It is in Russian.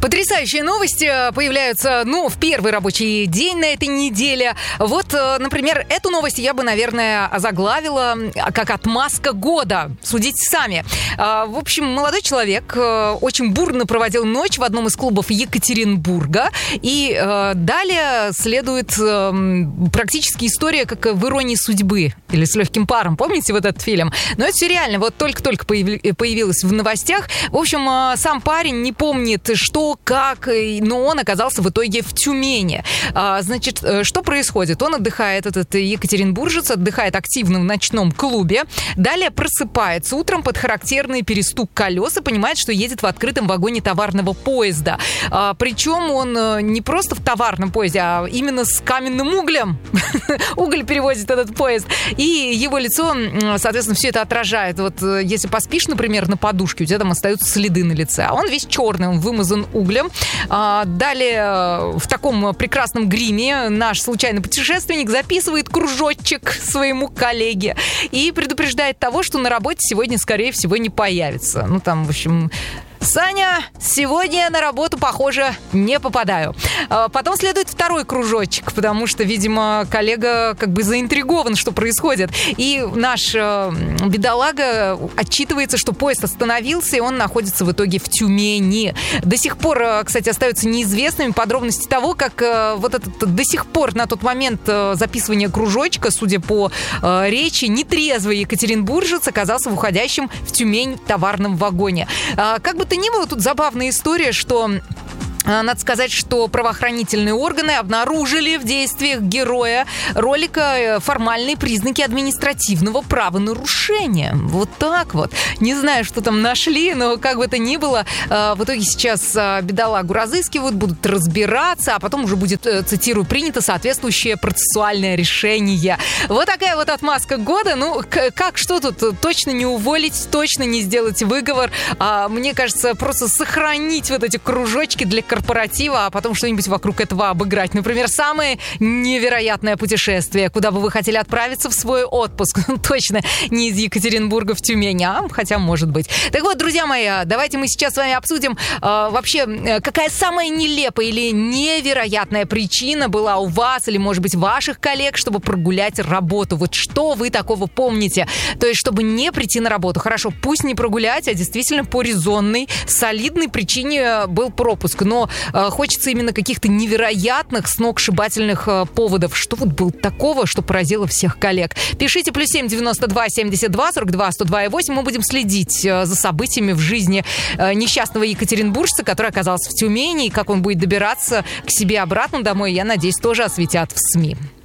Потрясающие новости появляются, в первый рабочий день на этой неделе. Вот, например, эту новость я бы, наверное, озаглавила как «Отмазка года». Судите сами. В общем, молодой человек очень бурно проводил ночь в одном из клубов Екатеринбурга. И далее следует практически история, как в «Иронии судьбы» или «С легким паром». Помните вот этот фильм? Но это все реально. Вот только-только появилось в новостях. В общем, сам парень не помнит, что, как, но он оказался в итоге в Тюмени. Значит, что происходит? Он отдыхает, этот екатеринбуржец, отдыхает активно в ночном клубе. Далее просыпается утром под характерный перестук колес и понимает, что едет в открытом вагоне товарного поезда. Причем он не просто в товарном поезде, а именно с каменным углем. Уголь перевозит этот поезд. И его лицо, соответственно, все это отражает. Вот если поспишь, например, на подушке, у тебя там остаются следы на лице. А он весь черный, он вымазан углем. Далее в таком прекрасном гриме наш случайный путешественник записывает кружочек своему коллеге и предупреждает того, что на работе сегодня, скорее всего, не появится. Там, в общем... Саня, сегодня на работу, похоже, не попадаю. Потом следует второй кружочек, потому что, видимо, коллега как бы заинтригован, что происходит. И наш бедолага отчитывается, что поезд остановился, и он находится в итоге в Тюмени. До сих пор, кстати, остаются неизвестными подробности того, как вот этот до сих пор на тот момент записывания кружочка, судя по речи, нетрезвый екатеринбуржец оказался в уходящем в Тюмень товарном вагоне. Как бы то ни было, тут забавная история, что... Надо сказать, что правоохранительные органы обнаружили в действиях героя ролика формальные признаки административного правонарушения. Вот так вот. Не знаю, что там нашли, но как бы то ни было, в итоге сейчас бедолагу разыскивают, будут разбираться, а потом уже будет, цитирую, принято соответствующее процессуальное решение. Вот такая вот отмазка года. Что тут? Точно не уволить, точно не сделать выговор. Мне кажется, просто сохранить вот эти кружочки для корпоратива, а потом что-нибудь вокруг этого обыграть. Например, самое невероятное путешествие, куда бы вы хотели отправиться в свой отпуск. Точно не из Екатеринбурга в Тюмень, хотя может быть. Так вот, друзья мои, давайте мы сейчас с вами обсудим вообще, какая самая нелепая или невероятная причина была у вас или, может быть, ваших коллег, чтобы прогулять работу. Вот что вы такого помните? То есть, чтобы не прийти на работу. Хорошо, пусть не прогулять, а действительно по резонной, солидной причине был пропуск. Но хочется именно каких-то невероятных, сногсшибательных поводов. Что вот было такого, что поразило всех коллег? Пишите +7 92 72 42 102 8. Мы будем следить за событиями в жизни несчастного екатеринбуржца, который оказался в Тюмени, и как он будет добираться к себе обратно домой, я надеюсь, тоже осветят в СМИ.